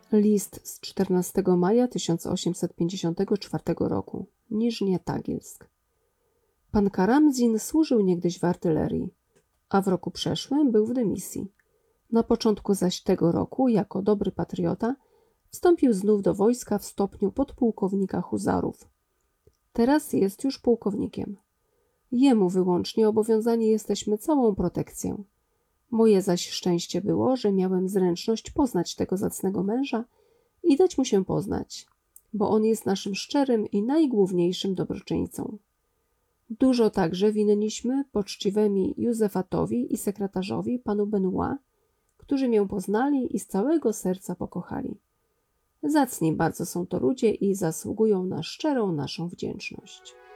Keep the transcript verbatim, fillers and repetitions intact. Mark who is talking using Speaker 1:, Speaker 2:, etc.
Speaker 1: List z czternastego maja tysiąc osiemset pięćdziesiątego czwartego roku. Niżnie Tagilsk. Pan Karamzin służył niegdyś w artylerii, a w roku przeszłym był w dymisji. Na początku zaś tego roku, jako dobry patriota, wstąpił znów do wojska w stopniu podpułkownika huzarów. Teraz jest już pułkownikiem. Jemu wyłącznie obowiązani jesteśmy całą protekcją. Moje zaś szczęście było, że miałem zręczność poznać tego zacnego męża i dać mu się poznać, bo on jest naszym szczerym i najgłówniejszym dobroczyńcą. Dużo także winniśmy poczciwemi Józefatowi i sekretarzowi panu Benoit, którzy mię poznali i z całego serca pokochali. Zacni bardzo są to ludzie i zasługują na szczerą naszą wdzięczność.